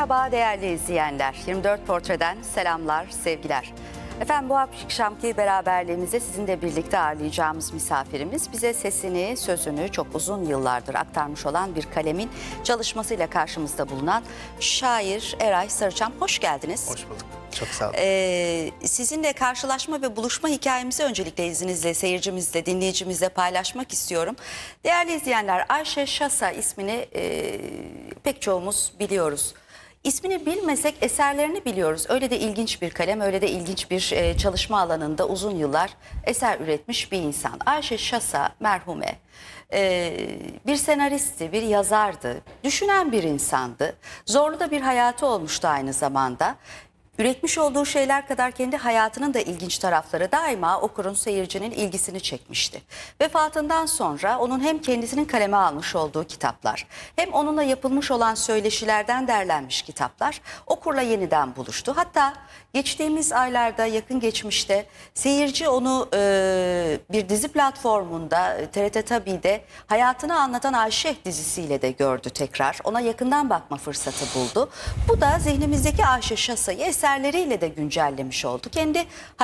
Merhaba değerli izleyenler. 24 Portre'den selamlar, sevgiler. Efendim bu akşamki beraberliğimizde sizinle birlikte ağırlayacağımız misafirimiz bize sesini, sözünü çok uzun yıllardır aktarmış olan bir kalemin çalışmasıyla karşımızda bulunan şair Eray Sarıçam. Hoş geldiniz. Hoş bulduk. Çok sağ olun. Sizinle karşılaşma ve buluşma hikayemizi öncelikle izninizle seyircimizle, dinleyicimizle paylaşmak istiyorum. Değerli izleyenler, Ayşe Şasa ismini pek çoğumuz biliyoruz. İsmini bilmesek eserlerini biliyoruz. Öyle de ilginç bir kalem, öyle de ilginç bir çalışma alanında uzun yıllar eser üretmiş bir insan. Ayşe Şasa merhume bir senaristti, bir yazardı, düşünen bir insandı. Zorlu da bir hayatı olmuştu aynı zamanda. Üretmiş olduğu şeyler kadar kendi hayatının da ilginç tarafları daima okurun, seyircinin ilgisini çekmişti. Vefatından sonra onun hem kendisinin kaleme almış olduğu kitaplar, hem onunla yapılmış olan söyleşilerden derlenmiş kitaplar okurla yeniden buluştu. Hatta geçtiğimiz aylarda, yakın geçmişte seyirci onu bir dizi platformunda, TRT Tabi'de hayatını anlatan Ayşe dizisiyle de gördü tekrar. Ona yakından bakma fırsatı buldu. Bu da zihnimizdeki Ayşe Şasa'yı eserleriyle de güncellemiş oldu. Kendi